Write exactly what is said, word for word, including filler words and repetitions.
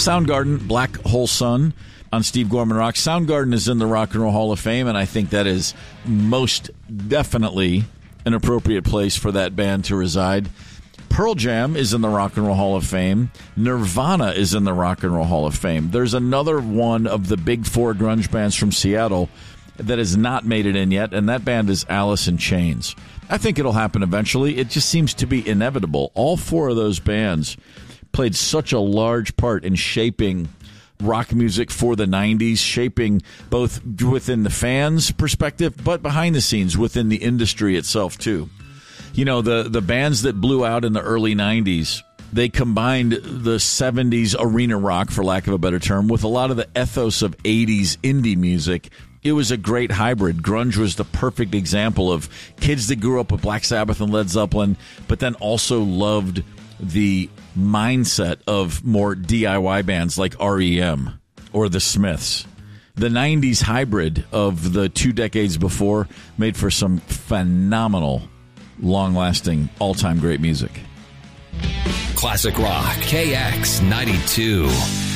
Soundgarden, Black Hole Sun on Steve Gorman Rock. Soundgarden is in the Rock and Roll Hall of Fame, and I think that is most definitely an appropriate place for that band to reside. Pearl Jam is in the Rock and Roll Hall of Fame. Nirvana is in the Rock and Roll Hall of Fame. There's another one of the big four grunge bands from Seattle that has not made it in yet, and that band is Alice in Chains. I think it'll happen eventually. It just seems to be inevitable. All four of those bands played such a large part in shaping rock music for the nineties, shaping both within the fans' perspective, but behind the scenes within the industry itself, too. You know, the, the bands that blew out in the early nineties, they combined the seventies arena rock, for lack of a better term, with a lot of the ethos of eighties indie music. It was a great hybrid. Grunge was the perfect example of kids that grew up with Black Sabbath and Led Zeppelin, but then also loved the mindset of more D I Y bands like R E M or the Smiths. The nineties hybrid of the two decades before made for some phenomenal, long-lasting, all-time great music. Classic Rock, K X ninety-two.